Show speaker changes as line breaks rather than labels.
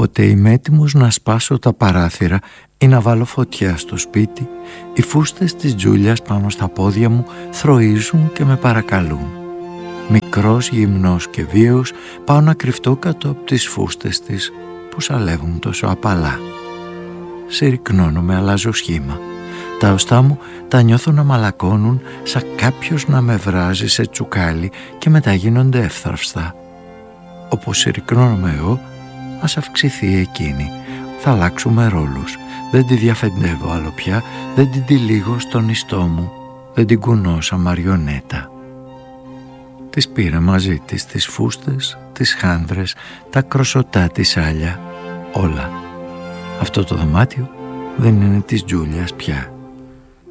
Όποτε είμαι έτοιμος να σπάσω τα παράθυρα ή να βάλω φωτιά στο σπίτι, οι φούστες της Τζούλιας πάνω στα πόδια μου θροίζουν και με παρακαλούν. Μικρός, γυμνός και βίαιος πάω να κρυφτώ κάτω από τις φούστες της που σαλεύουν τόσο απαλά. Συρρυκνώνομαι, αλλάζω σχήμα. Τα οστά μου τα νιώθω να μαλακώνουν σαν κάποιος να με βράζει σε τσουκάλι και μετά γίνονται εύθραυστα. Όπως συρρυκνώνομαι εγώ, ας αυξηθεί εκείνη. Θα αλλάξουμε ρόλους. Δεν τη διαφεντεύω άλλο πια, δεν την τυλίγω στον ιστό μου, δεν την κουνώ σαν μαριονέτα. Της πήρα μαζί της τις φούστες, τις χάνδρες, τα κροσωτά της άλια, όλα. Αυτό το δωμάτιο δεν είναι της Τζούλιας πια.